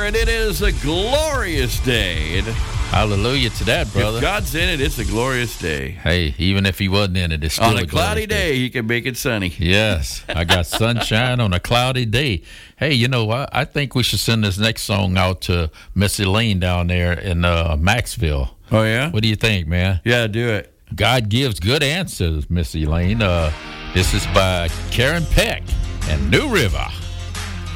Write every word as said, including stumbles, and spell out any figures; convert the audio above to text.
and it is a glorious day. And Hallelujah to that, brother. if God's in it, it's a glorious day. Hey, even if he wasn't in it, it's still On a, a cloudy glorious day, he can make it sunny. Yes, I got sunshine on a cloudy day. Hey, you know what? I think we should send this next song out to Miss Elaine down there in uh, Maxville. Oh, yeah? What do you think, man? Yeah, do it. God gives good answers, Miss Elaine. Uh, this is by Karen Peck and New River.